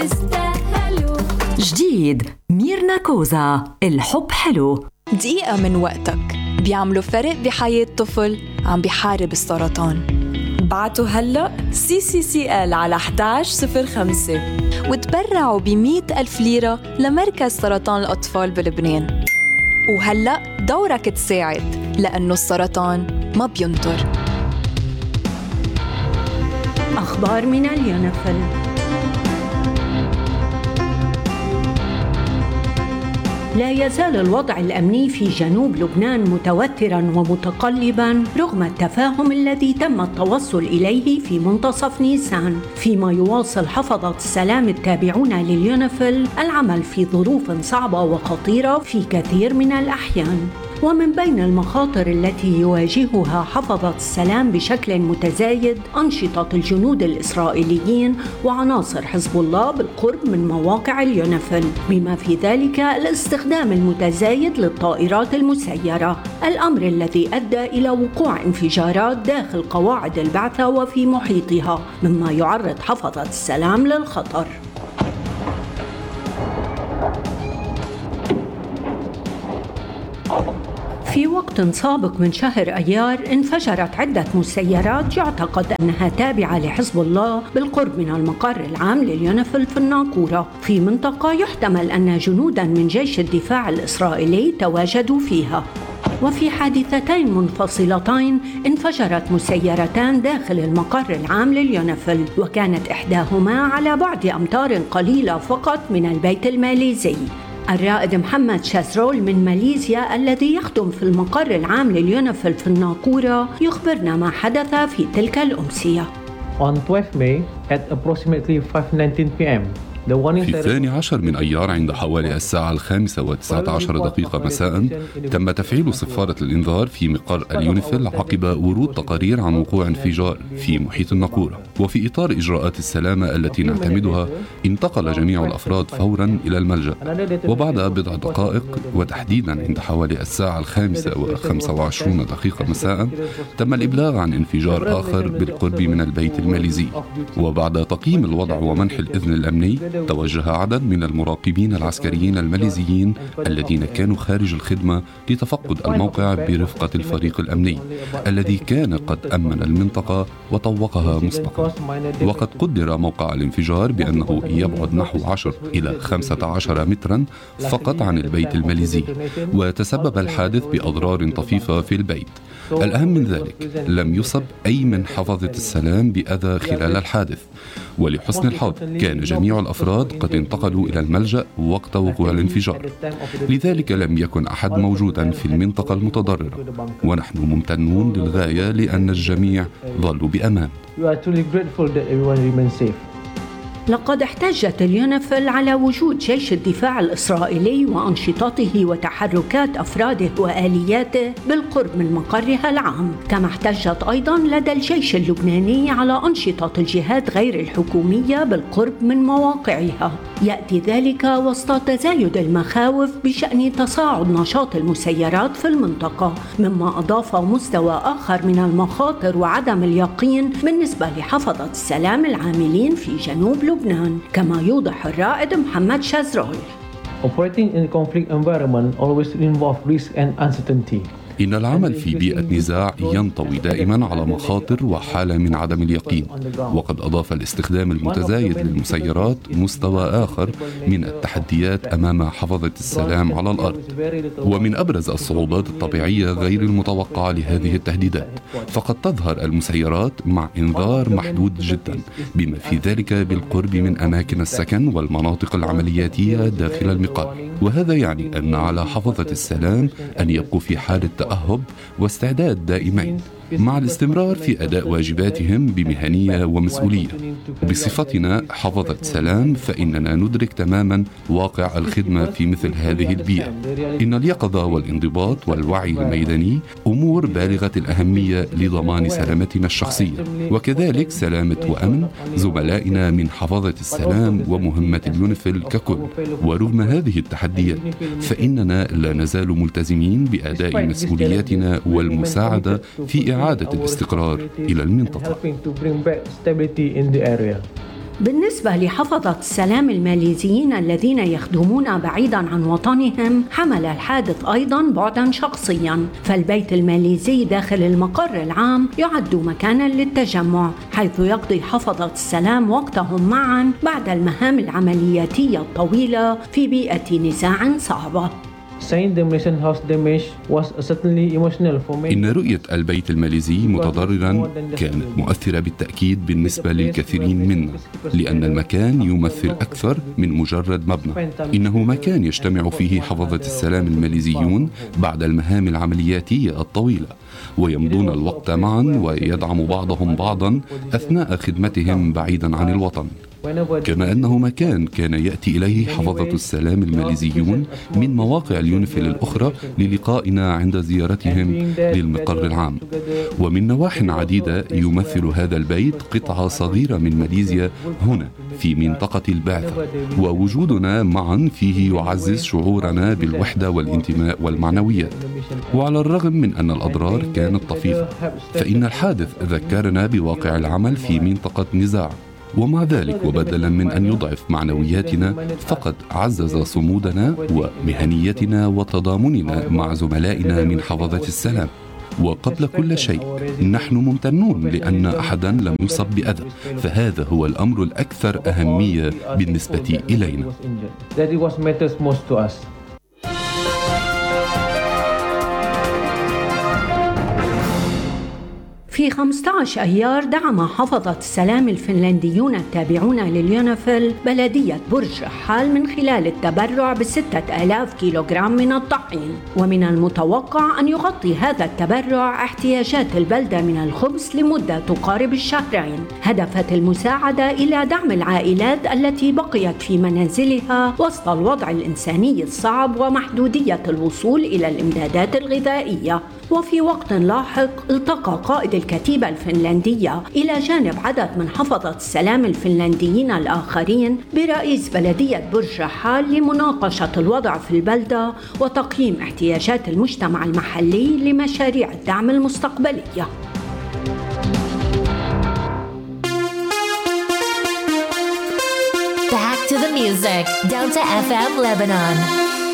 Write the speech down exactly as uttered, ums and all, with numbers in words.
استاهلوا. جديد ميرنا كوزا، الحب حلو. دقيقة من وقتك بيعملوا فرق بحياة طفل عم بيحارب السرطان. بعتوا هلأ سي سي سي إل على إحدى عشر صفر خمسة وتبرعوا بمئة ألف ليرة لمركز سرطان الأطفال بلبنان. وهلأ دورك تساعد، لأنه السرطان ما بينطر. أخبار من اليونيفيل. لا يزال الوضع الأمني في جنوب لبنان متوتراً ومتقلباً رغم التفاهم الذي تم التوصل إليه في منتصف نيسان، فيما يواصل حفظة السلام التابعون لليونيفيل العمل في ظروف صعبة وخطيرة في كثير من الأحيان. ومن بين المخاطر التي يواجهها حفظة السلام بشكل متزايد أنشطة الجنود الإسرائيليين وعناصر حزب الله بالقرب من مواقع اليونيفيل، بما في ذلك الاستخدام المتزايد للطائرات المسيرة، الأمر الذي أدى إلى وقوع انفجارات داخل قواعد البعثة وفي محيطها، مما يعرض حفظة السلام للخطر. في وقت سابق من شهر أيار انفجرت عدة مسيرات يعتقد أنها تابعة لحزب الله بالقرب من المقر العام لليونيفيل في الناقورة، في منطقة يحتمل أن جنوداً من جيش الدفاع الإسرائيلي تواجدوا فيها. وفي حادثتين منفصلتين انفجرت مسيرتان داخل المقر العام لليونيفيل، وكانت إحداهما على بعد أمتار قليلة فقط من البيت الماليزي. الرائد محمد شازرول من ماليزيا الذي يخدم في المقر العام لليونيفيل في الناقورة يخبرنا ما حدث في تلك الأمسية. On twelfth May at approximately five nineteen p m في الثاني عشر من أيار عند حوالي الساعة الخامسة وتسعة عشر دقيقة مساء تم تفعيل صفارة الإنذار في مقر اليونيفيل عقب ورود تقارير عن وقوع انفجار في محيط الناقورة. وفي إطار إجراءات السلامة التي نعتمدها انتقل جميع الأفراد فورا إلى الملجأ، وبعد بضع دقائق وتحديدا عند حوالي الساعة الخامسة وخمسة وعشرين دقيقة مساء تم الإبلاغ عن انفجار آخر بالقرب من البيت الماليزي. وبعد تقييم الوضع ومنح الإذن الأمني توجه عدد من المراقبين العسكريين الماليزيين الذين كانوا خارج الخدمة لتفقد الموقع برفقة الفريق الأمني الذي كان قد أمن المنطقة وطوقها مسبقا. وقد قدر موقع الانفجار بأنه يبعد نحو عشرة إلى خمسة عشر مترا فقط عن البيت الماليزي، وتسبب الحادث بأضرار طفيفة في البيت. الأهم من ذلك لم يصب أي من حفظة السلام بأذى خلال الحادث، ولحسن الحظ كان جميع الأفراد قد انتقلوا إلى الملجأ وقت وقوع الانفجار، لذلك لم يكن أحد موجودا في المنطقة المتضررة، ونحن ممتنون للغاية لأن الجميع ظلوا بأمان. لقد احتجت اليونيفيل على وجود جيش الدفاع الإسرائيلي وأنشطته وتحركات أفراده وآلياته بالقرب من مقرها العام، كما احتجت أيضا لدى الجيش اللبناني على أنشطة الجهات غير الحكومية بالقرب من مواقعها. يأتي ذلك وسط تزايد المخاوف بشأن تصاعد نشاط المسيرات في المنطقة، مما أضاف مستوى آخر من المخاطر وعدم اليقين بالنسبة لحفظة السلام العاملين في جنوب لبنان، كما يوضح الرائد محمد شازرول. Operating in a conflict environment always involves risk and uncertainty. إن العمل في بيئة نزاع ينطوي دائما على مخاطر وحالة من عدم اليقين، وقد أضاف الاستخدام المتزايد للمسيرات مستوى آخر من التحديات أمام حفظة السلام على الأرض. ومن أبرز الصعوبات الطبيعية غير المتوقعة لهذه التهديدات فقد تظهر المسيرات مع إنذار محدود جدا، بما في ذلك بالقرب من أماكن السكن والمناطق العملياتية داخل المقر. وهذا يعني أن على حفظة السلام أن يبقوا في حالة تأهب واستعداد دائمين مع الاستمرار في أداء واجباتهم بمهنية ومسؤولية. بصفتنا حفظة سلام فإننا ندرك تماما واقع الخدمة في مثل هذه البيئة. إن اليقظة والانضباط والوعي الميداني أمور بالغة الأهمية لضمان سلامتنا الشخصية، وكذلك سلامة وأمن زملائنا من حفظة السلام ومهمة اليونيفيل ككل. ورغم هذه التحديات فإننا لا نزال ملتزمين بأداء مسؤولياتنا والمساعدة في إعادة الاستقرار إلى المنطقة. بالنسبة لحفظة السلام الماليزيين الذين يخدمون بعيداً عن وطنهم، حمل الحادث أيضاً بعداً شخصياً، فالبيت الماليزي داخل المقر العام يعد مكاناً للتجمع، حيث يقضي حفظة السلام وقتهم معاً بعد المهام العملياتية الطويلة في بيئة نزاع صعبة. إن رؤية البيت الماليزي متضرراً كانت مؤثرة بالتأكيد بالنسبة للكثيرين منا، لأن المكان يمثل أكثر من مجرد مبنى. إنه مكان يجتمع فيه حفظة السلام الماليزيون بعد المهام العملياتية الطويلة، ويمضون الوقت معاً ويدعم بعضهم بعضاً أثناء خدمتهم بعيداً عن الوطن. كما أنه مكان كان يأتي إليه حفظة السلام الماليزيون من مواقع اليونيفيل الأخرى للقائنا عند زيارتهم للمقر العام. ومن نواح عديدة يمثل هذا البيت قطعة صغيرة من ماليزيا هنا في منطقة البعثة، ووجودنا معا فيه يعزز شعورنا بالوحدة والانتماء والمعنويات. وعلى الرغم من أن الأضرار كانت طفيفة، فإن الحادث ذكرنا بواقع العمل في منطقة نزاع، ومع ذلك وبدلا من أن يضعف معنوياتنا فقد عزز صمودنا ومهنيتنا وتضامننا مع زملائنا من حفظة السلام. وقبل كل شيء نحن ممتنون لأن أحدا لم يصب بأذى، فهذا هو الأمر الأكثر أهمية بالنسبة إلينا. في خمسة عشر أيار دعم حفظة السلام الفنلنديون التابعون لليونيفيل بلدية برج رحال من خلال التبرع بستة آلاف كيلوغرام من الطحين، ومن المتوقع أن يغطي هذا التبرع احتياجات البلدة من الخبز لمدة تقارب الشهرين. هدفت المساعدة إلى دعم العائلات التي بقيت في منازلها وسط الوضع الإنساني الصعب ومحدودية الوصول إلى الإمدادات الغذائية. وفي وقت لاحق التقى قائد الكتيبة الفنلندية إلى جانب عدد من حفظة السلام الفنلنديين الآخرين برئيس بلدية برج رحال لمناقشة الوضع في البلدة وتقييم احتياجات المجتمع المحلي لمشاريع الدعم المستقبلية. Back to the music, Delta إف إم Lebanon.